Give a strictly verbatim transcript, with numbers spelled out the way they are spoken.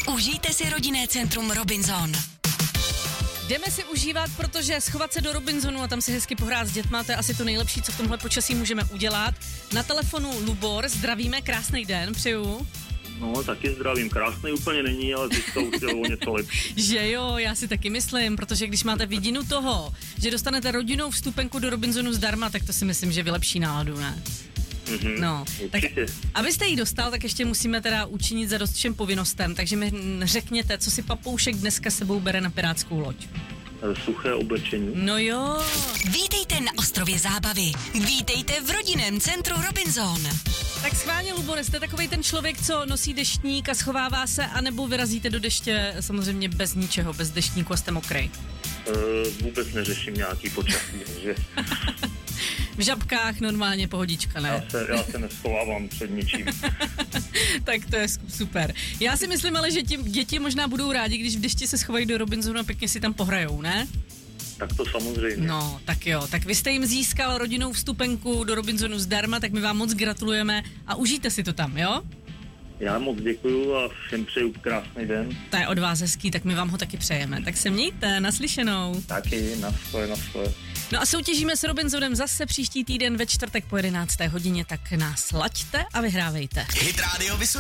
Užijte si rodinné centrum Robinson. Jdeme si užívat, protože schovat se do Robinsonu a tam si hezky pohrát s dětma, to je asi to nejlepší, co v tomhle počasí můžeme udělat. Na telefonu Lubor, zdravíme, krásný den, přeju. No, taky zdravím. Krásný úplně není, ale teď to už je o něco lepší. Že jo, já si taky myslím, protože když máte vidinu toho, že dostanete rodinnou vstupenku do Robinsonu zdarma, tak to si myslím, že vylepší náladu, ne? Mm-hmm, no, tak určitě. abyste ji dostal, tak ještě musíme teda učinit za dost všem povinnostem, takže mi řekněte, co si papoušek dneska sebou bere na pirátskou loď. Suché oblečení. No jo. Vítejte na ostrově Zábavy. Vítejte v rodinném centru Robinson. Tak schválně, Lubore, jste takovej ten člověk, co nosí deštník a schovává se, anebo vyrazíte do deště samozřejmě bez ničeho, bez deštníku a jste mokrej? Uh, vůbec neřeším nějaký počasí, že... V žabkách normálně pohodička, ne? Já se, já se neschovávám před ničím. Tak to je super. Já si myslím ale, že ti děti možná budou rádi, když v dešti se schovají do Robinsonu a pěkně si tam pohrajou, ne? Tak to samozřejmě. No, tak jo. Tak vy jste jim získal rodinnou vstupenku do Robinsonu zdarma, tak my vám moc gratulujeme a užijte si to tam, jo? Já moc děkuju a všem přeju krásný den. To je od vás hezký, tak my vám ho taky přejeme. Tak se mějte, naslyšenou. Taky, na svoje, na svoje. No a soutěžíme s Robinsonem zase příští týden ve čtvrtek po jedenácté hodině, tak nás laďte a vyhrávejte. Hit Radio Vysočina.